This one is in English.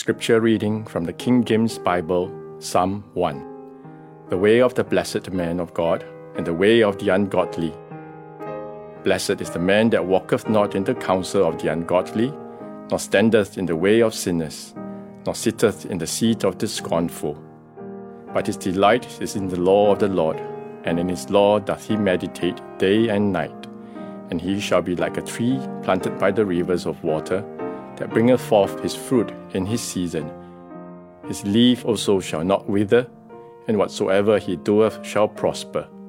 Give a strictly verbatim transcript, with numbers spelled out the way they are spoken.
Scripture reading from the King James Bible, Psalm one. The way of the blessed man of God, and the way of the ungodly. Blessed is the man that walketh not in the counsel of the ungodly, nor standeth in the way of sinners, nor sitteth in the seat of the scornful. But his delight is in the law of the Lord, and in his law doth he meditate day and night. And he shall be like a tree planted by the rivers of water, that bringeth forth his fruit in his season. His leaf also shall not wither, and whatsoever he doeth shall prosper.